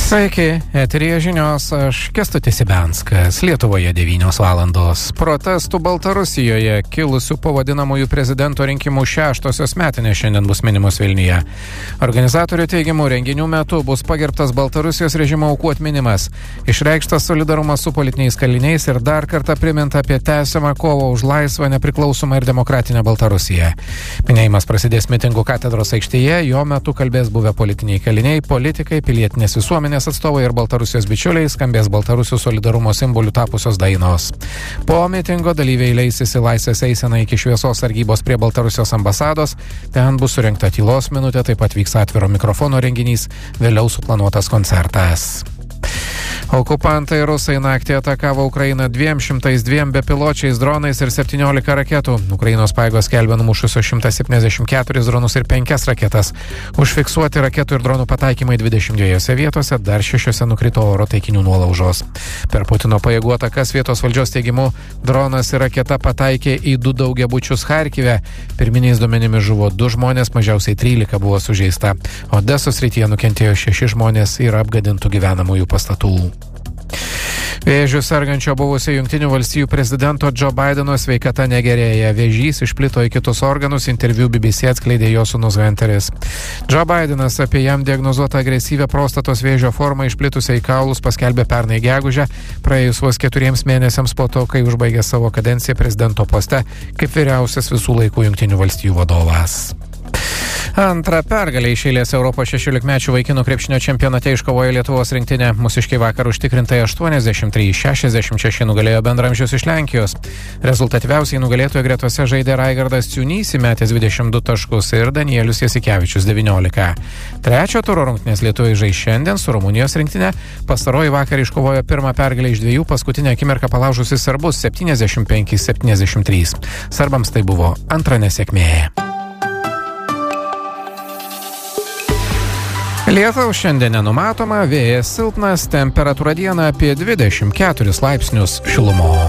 Sveiki, eteryje žinios, aš Kęstutis Ibenskas, Lietuvoje 9 valandos. Protestų Baltarusijoje kilusių po vadinamųjų prezidento rinkimų 6-osios metinės šiandien bus minimos Vilniuje. Organizatorių teigimu renginių metu bus pagerbtas Baltarusijos režimo aukų atminimas, išreikštas solidarumas su politiniais kaliniais ir dar kartą priminta apie tęsiamą kovą už laisvą, nepriklausomą ir demokratinę Baltarusiją. Minėjimas prasidės mitingų katedros aikštėje, jo metu kalbės buvę politiniai kaliniai, politikai, pilietinės visuomenės atstovai ir Baltarusijos bičiuliai, skambės Baltarusių solidarumo simbolių tapusios dainos. Po mitingo dalyviai leisis į laisvės eiseną iki šviesos sargybos prie Baltarusijos ambasados, ten bus surengta tylos minutė, taip pat vyks atviro mikrofono renginys, vėliau suplanuotas koncertas. Okupantai rusai naktį atakavo Ukrainą 202 bepiločiais dronais ir 17 raketų. Ukrainos pajėgos skelbia numušusios 174 dronus ir 5 raketas. Užfiksuoti raketų ir dronų pataikymai 22 vietose, dar 6 nukrito oro taikinių nuolaužos. Per Putino pajėgų atakas vietos valdžios teigimu dronas ir raketa pataikė į 2 daugiabučius Charkive. Pirminiais duomenimis žuvo 2 žmonės, mažiausiai 13 buvo sužeista. Odesos srityje nukentėjo 6 žmonės ir apgadintų gyvenamųjų pastatų. Vėžiu sergančio buvusio Jungtinių valstijų prezidento Joe Bideno sveikata negerėja. Vėžys išplito į kitus organus, interviu BBC atskleidė jo sūnus Hunteris. Joe Bidenas apie jam diagnozuotą agresyvę prostatos vėžio formą išplitusią į kaulus paskelbė pernai gegužę, praėjus vos 4 mėnesiams po to, kai užbaigė savo kadenciją prezidento poste kaip vyriausias visų laikų Jungtinių valstijų vadovas. Antrą pergalę iš eilės Europos 16-mečių vaikinų krepšinio čempionate iškovojo Lietuvos rinktinė. Mūsiškiai vakar užtikrintai 83-66 nugalėjo bendramžius iš Lenkijos. Rezultatyviausiai nugalėtojo gretose žaidė Raigardas Ciunys, įmetęs 22 taškus ir Danielius Jasikevičius 19. Trečio turo rungtynės lietuviai žais šiandien su Rumunijos rinktinė. Pastaroji vakar iškovojo pirmą pergalę iš 2, paskutinę akimirką palaužusi serbus 75-73. Serbams tai buvo antra nesėkmė. Lietaus šiandien nenumatoma, vėjas silpnas, temperatūra dieną apie 24 laipsnius šilumos.